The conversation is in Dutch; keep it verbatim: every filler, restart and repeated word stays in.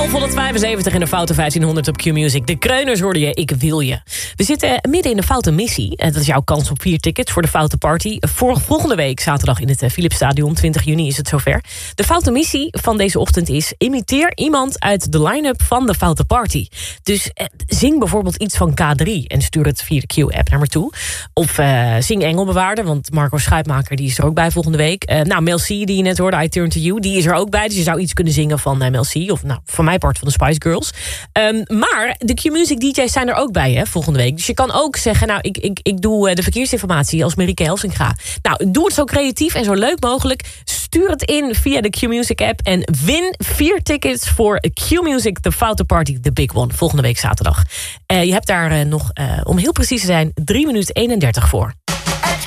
elfhonderdvijfenzeventig in de Foute vijftienhonderd op Q-Music. De Kreuners hoorde je, ik wil je. We zitten midden in de Foute Missie. Dat is jouw kans op vier tickets voor de Foute Party. Voor volgende week, zaterdag in het Philipsstadion. twintig juni is het zover. De Foute Missie van deze ochtend is: imiteer iemand uit de line-up van de Foute Party. Dus eh, zing bijvoorbeeld iets van K drie en stuur het via de Q-app naar me toe. Of uh, zing Engelbewaarder, want Marco Schuitmaker die is er ook bij volgende week. Uh, nou, Mel C, die je net hoorde, I Turn to You, die is er ook bij. Dus je zou iets kunnen zingen van uh, Mel C. Of nou, van mij part van de Spice Girls. Um, maar de Q-Music D J's zijn er ook bij, hè, volgende week. Dus je kan ook zeggen, nou, ik, ik, ik doe uh, de verkeersinformatie als Marieke Helsinga. Nou, doe het zo creatief en zo leuk mogelijk. Stuur het in via de Q-Music app en win vier tickets voor Q-Music, The Foute Party, The Big One, volgende week zaterdag. Uh, je hebt daar uh, nog, uh, om heel precies te zijn, drie minuten eenendertig voor.